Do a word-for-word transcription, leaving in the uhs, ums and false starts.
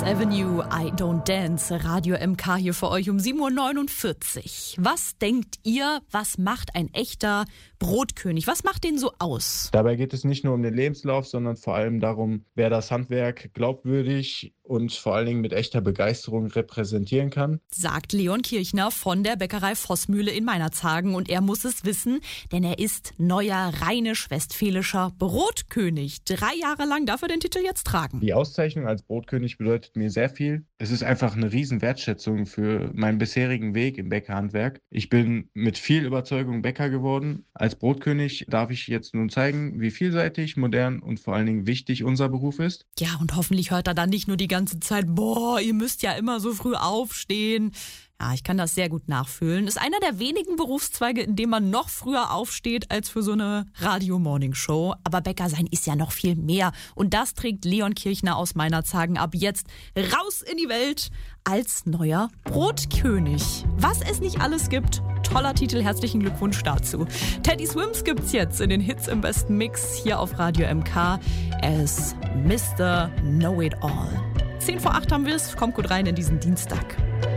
Avenue, I Don't Dance, Radio M K hier für euch um sieben Uhr neunundvierzig. Was denkt ihr, was macht ein echter Brotkönig? Was macht den so aus? Dabei geht es nicht nur um den Lebenslauf, sondern vor allem darum, wer das Handwerk glaubwürdig und vor allen Dingen mit echter Begeisterung repräsentieren kann. Sagt Leon Kirchner von der Bäckerei Vossmühle in Meinerzhagen. Und er muss es wissen, denn er ist neuer rheinisch-westfälischer Brotkönig. Drei Jahre lang darf er den Titel jetzt tragen. Die Auszeichnung als Brotkönig bedeutet mir sehr viel. Es ist einfach eine riesen Wertschätzung für meinen bisherigen Weg im Bäckerhandwerk. Ich bin mit viel Überzeugung Bäcker geworden. Als Brotkönig darf ich jetzt nun zeigen, wie vielseitig, modern und vor allen Dingen wichtig unser Beruf ist. Ja, und hoffentlich hört er dann nicht nur die ganze Zeit, boah, ihr müsst ja immer so früh aufstehen. Ja, ich kann das sehr gut nachfühlen. Ist einer der wenigen Berufszweige, in dem man noch früher aufsteht als für so eine Radio-Morning-Show. Aber Bäcker sein ist ja noch viel mehr. Und das trägt Leon Kirchner aus Meinerzhagen ab jetzt raus in die Welt als neuer Brotkönig. Was es nicht alles gibt, toller Titel, herzlichen Glückwunsch dazu. Teddy Swims gibt's jetzt in den Hits im besten Mix hier auf Radio M K. Er ist Mister Know-It-All. Zehn vor acht haben wir es, kommt gut rein in diesen Dienstag.